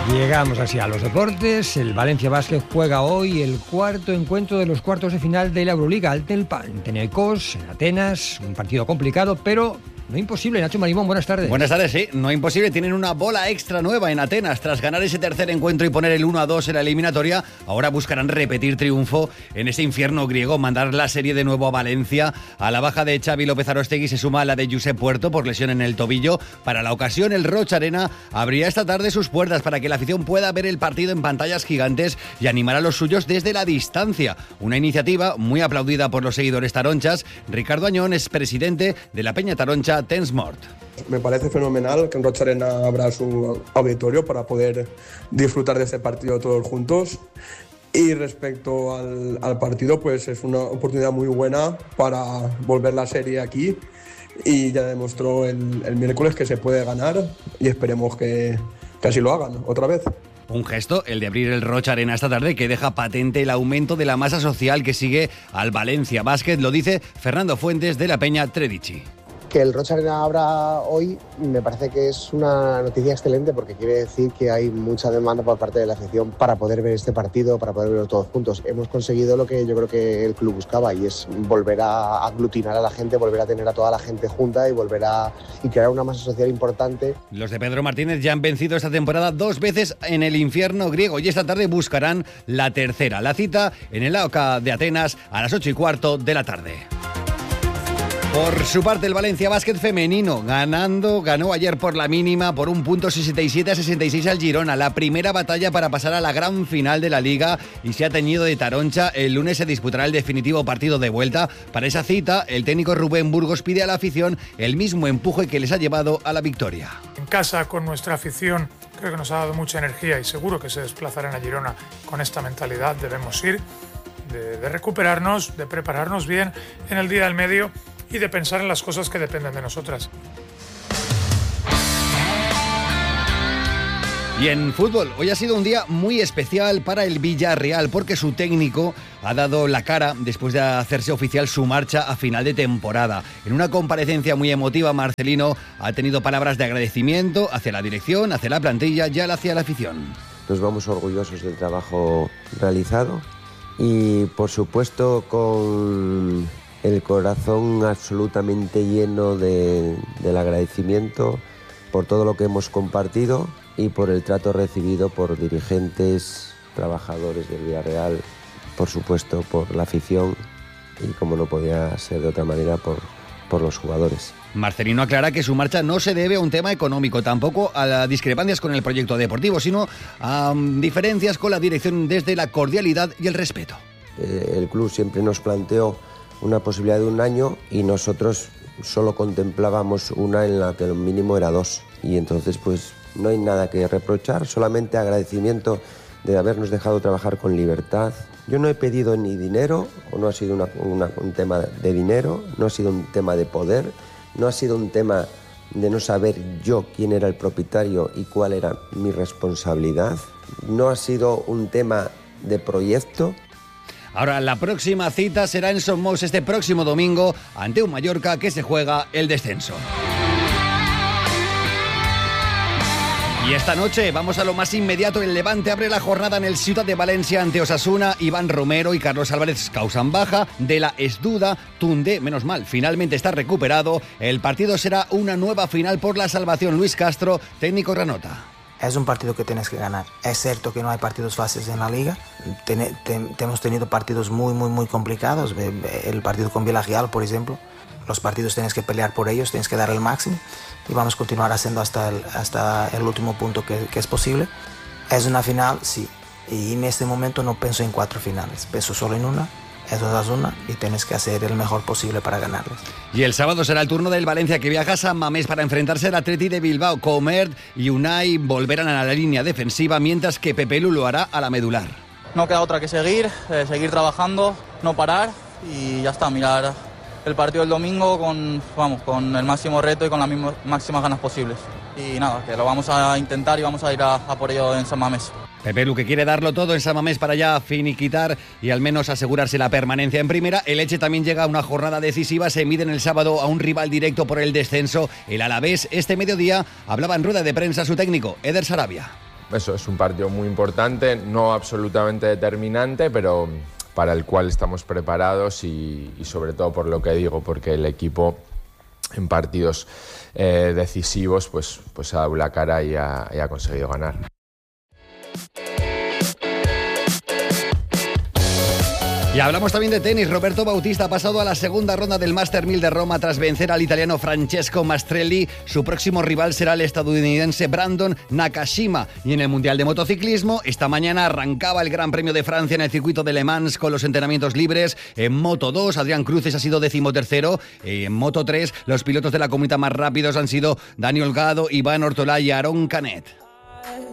Llegamos así a los deportes. El Valencia Basket juega hoy el cuarto encuentro de los cuartos de final de la Euroliga ante el Panathinaikos en Atenas. Un partido complicado, pero no imposible. Nacho Marimón, buenas tardes. Buenas tardes, sí, no imposible. Tienen una bola extra nueva en Atenas. Tras ganar ese tercer encuentro y poner el 1-2 en la eliminatoria, ahora buscarán repetir triunfo en ese infierno griego, mandar la serie de nuevo a Valencia. A la baja de Xavi López Arostegui se suma la de Josep Puerto por lesión en el tobillo. Para la ocasión, el Roig Arena abrirá esta tarde sus puertas para que la afición pueda ver el partido en pantallas gigantes y animar a los suyos desde la distancia. Una iniciativa muy aplaudida por los seguidores taronchas. Ricardo Añón es presidente de la Peña Taroncha Tensmort. Me parece fenomenal que en Roig Arena abra su auditorio para poder disfrutar de este partido todos juntos. Y respecto al partido, pues es una oportunidad muy buena para volver la serie aquí. Y ya demostró el miércoles que se puede ganar y esperemos que así lo hagan otra vez. Un gesto, el de abrir el Roig Arena esta tarde, que deja patente el aumento de la masa social que sigue al Valencia Basket. Lo dice Fernando Fuentes de la Peña Tredici. Que el Roig Arena abra hoy me parece que es una noticia excelente porque quiere decir que hay mucha demanda por parte de la afición para poder ver este partido, para poder verlo todos juntos. Hemos conseguido lo que yo creo que el club buscaba y es volver a aglutinar a la gente, volver a tener a toda la gente junta y crear una masa social importante. Los de Pedro Martínez ya han vencido esta temporada 2 veces en el infierno griego y esta tarde buscarán la tercera. La cita en el AOK de Atenas a las 8:15 de la tarde. Por su parte, el Valencia Basket femenino ganó ayer por la mínima por un punto 67-66 al Girona, la primera batalla para pasar a la gran final de la Liga y se ha teñido de taroncha. El lunes se disputará el definitivo partido de vuelta. Para esa cita, el técnico Rubén Burgos pide a la afición el mismo empuje que les ha llevado a la victoria. En casa, con nuestra afición, creo que nos ha dado mucha energía y seguro que se desplazarán a Girona con esta mentalidad. Debemos ir, de recuperarnos, de prepararnos bien en el día del medio y de pensar en las cosas que dependen de nosotras. Y en fútbol, hoy ha sido un día muy especial para el Villarreal porque su técnico ha dado la cara después de hacerse oficial su marcha a final de temporada. En una comparecencia muy emotiva, Marcelino ha tenido palabras de agradecimiento hacia la dirección, hacia la plantilla y hacia la afición. Nos vamos orgullosos del trabajo realizado y, por supuesto, con el corazón absolutamente lleno del agradecimiento por todo lo que hemos compartido y por el trato recibido por dirigentes, trabajadores del Villarreal, por supuesto por la afición y, como no podía ser de otra manera, por los jugadores. Marcelino aclara que su marcha no se debe a un tema económico, tampoco a las discrepancias con el proyecto deportivo, sino a diferencias con la dirección desde la cordialidad y el respeto. El club siempre nos planteó una posibilidad de un año y nosotros solo contemplábamos una en la que el mínimo era 2 y entonces pues no hay nada que reprochar, solamente agradecimiento de habernos dejado trabajar con libertad. Yo no he pedido ni dinero, o no ha sido un tema de dinero, no ha sido un tema de poder, no ha sido un tema de no saber yo quién era el propietario y cuál era mi responsabilidad, no ha sido un tema de proyecto. Ahora, la próxima cita será en Somos este próximo domingo ante un Mallorca que se juega el descenso. Y esta noche vamos a lo más inmediato. El Levante abre la jornada en el Ciutat de Valencia ante Osasuna. Iván Romero y Carlos Álvarez causan baja. De la Esduda, Tunde, menos mal, finalmente está recuperado. El partido será una nueva final por la salvación. Luis Castro, técnico Granota. Es un partido que tienes que ganar. Es cierto que no hay partidos fáciles en la liga. Hemos tenido partidos muy complicados. El partido con Villarreal, por ejemplo. Los partidos tienes que pelear por ellos, tienes que dar el máximo. Y vamos a continuar haciendo hasta el último punto que es posible. Es una final, sí. Y en este momento no pienso en 4 finales. Pienso solo en una. Eso es una y tienes que hacer el mejor posible para ganarlas. Y el sábado será el turno del Valencia, que viaja a San Mamés para enfrentarse al Atleti de Bilbao. Comert y Unai volverán a la línea defensiva, mientras que Pepelu lo hará a la medular. No queda otra que seguir trabajando, no parar y ya está, mirar el partido del domingo con el máximo reto y con las máximas ganas posibles. Y nada, que lo vamos a intentar y vamos a ir a por ello en San Mamés. Pepelu, que quiere darlo todo en San Mamés para ya finiquitar y al menos asegurarse la permanencia en primera. El Elche también llega a una jornada decisiva. Se miden el sábado a un rival directo por el descenso, el Alavés. Este mediodía hablaba en rueda de prensa su técnico, Eder Sarabia. eso es un partido muy importante, no absolutamente determinante, pero para el cual estamos preparados y sobre todo por lo que digo, porque el equipo en partidos decisivos pues ha dado la cara y ha conseguido ganar. Y hablamos también de tenis. Roberto Bautista ha pasado a la segunda ronda del Master 1000 de Roma tras vencer al italiano Francesco Mastrelli. Su próximo rival será el estadounidense Brandon Nakashima. Y en el Mundial de Motociclismo, esta mañana arrancaba el Gran Premio de Francia en el circuito de Le Mans con los entrenamientos libres. En Moto 2, Adrián Cruces ha sido 13º. En Moto 3, los pilotos de la comunidad más rápidos han sido Dani Olgado, Iván Ortolá y Aarón Canet.